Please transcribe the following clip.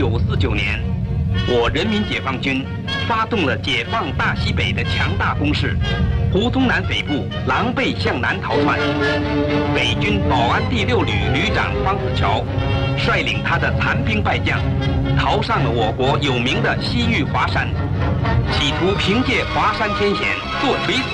1949年，我人民解放军发动了解放大西北的强大攻势，胡宗南匪部狼狈向南逃窜。北军保安第6旅旅长方子乔率领他的残兵败将，逃上了我国有名的西域华山，企图凭借华山天险坐垂死